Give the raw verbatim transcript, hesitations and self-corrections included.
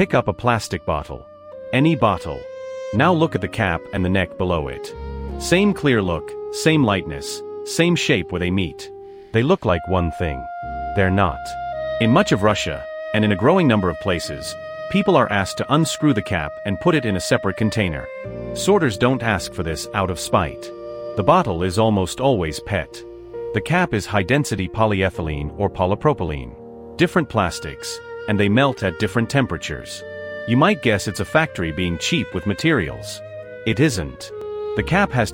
Pick up a plastic bottle. Any bottle. Now look at the cap and the neck below it. Same clear look, same lightness, same shape where they meet. They look like one thing. They're not. In much of Russia, and in a growing number of places, people are asked to unscrew the cap and put it in a separate container. Sorters don't ask for this out of spite. The bottle is almost always P E T. The cap is high-density polyethylene or polypropylene. Different plastics, and they melt at different temperatures. You might guess it's a factory being cheap with materials. It isn't. The cap has